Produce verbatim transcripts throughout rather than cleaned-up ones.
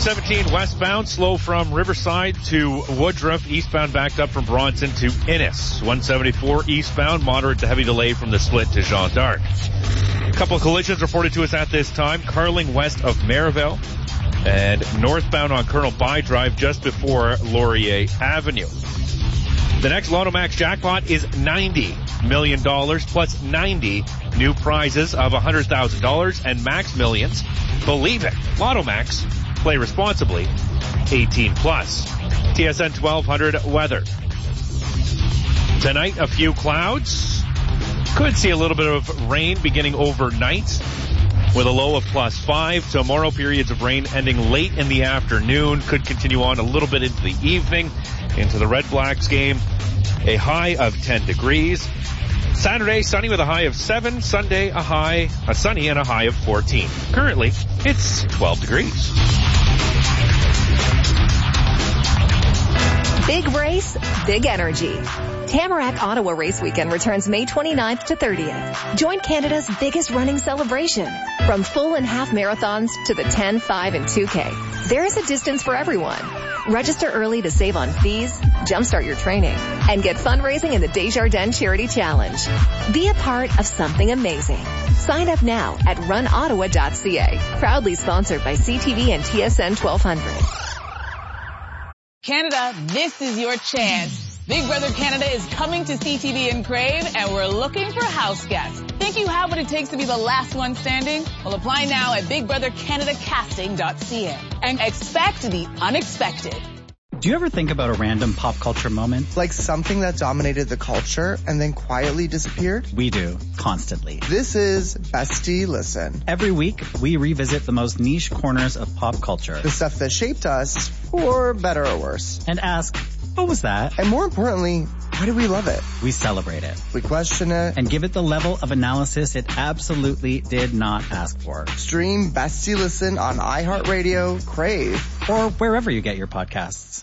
seventeen westbound, slow from Riverside to Woodruff. Eastbound backed up from Bronson to Innis. one seventy-four eastbound, moderate to heavy delay from the split to Jean d'Arc. A couple of collisions reported to us at this time. Carling west of Maryville and northbound on Colonel By Drive just before Laurier Avenue. The next Lotto Max jackpot is ninety million dollars plus ninety new prizes of one hundred thousand dollars and Max Millions. Believe it. Lotto Max. Play responsibly. eighteen plus. T S N twelve hundred weather. Tonight, a few clouds. Could see a little bit of rain beginning overnight with a low of plus five. Tomorrow, periods of rain ending late in the afternoon. Could continue on a little bit into the evening. Into the Red Blacks game, a high of ten degrees. Saturday, sunny with a high of seven. Sunday, a high, a sunny and a high of fourteen. Currently, it's twelve degrees. Big race, big energy. Tamarack Ottawa Race Weekend returns May twenty-ninth to thirtieth. Join Canada's biggest running celebration. From full and half marathons to the ten, five, and two K. There is a distance for everyone. Register early to save on fees, jumpstart your training, and get fundraising in the Desjardins Charity Challenge. Be a part of something amazing. Sign up now at run ottawa dot c a. Proudly sponsored by C T V and T S N twelve hundred. Canada, this is your chance. Big Brother Canada is coming to C T V and Crave, and we're looking for house guests. Think you have what it takes to be the last one standing? Well, apply now at big brother canada casting dot c a and expect the unexpected. Do you ever think about a random pop culture moment? Like something that dominated the culture and then quietly disappeared? We do, constantly. This is Bestie Listen. Every week, we revisit the most niche corners of pop culture. The stuff that shaped us, for better or worse. And ask, what was that? And more importantly, why do we love it? We celebrate it. We question it. And give it the level of analysis it absolutely did not ask for. Stream Bestie Listen on iHeartRadio, Crave, or wherever you get your podcasts.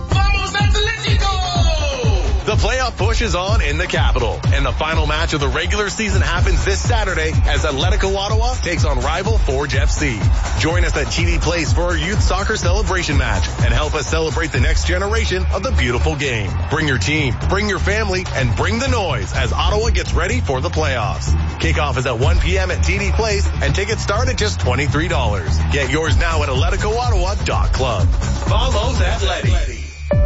The playoff push is on in the capital, and the final match of the regular season happens this Saturday as Atletico Ottawa takes on rival Forge F C. Join us at T D Place for our youth soccer celebration match and help us celebrate the next generation of the beautiful game. Bring your team, bring your family, and bring the noise as Ottawa gets ready for the playoffs. Kickoff is at one p.m. at T D Place, and tickets start at just twenty-three dollars. Get yours now at atletico ottawa dot club. Follows Atleti.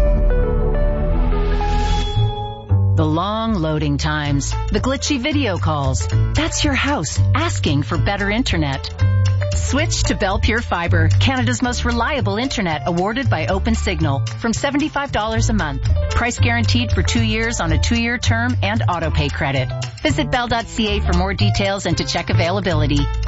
The long loading times, the glitchy video calls. That's your house asking for better internet. Switch to Bell Pure Fiber, Canada's most reliable internet, awarded by OpenSignal, from seventy-five dollars a month. Price guaranteed for two years on a two-year term and auto pay credit. Visit bell dot c a for more details and to check availability.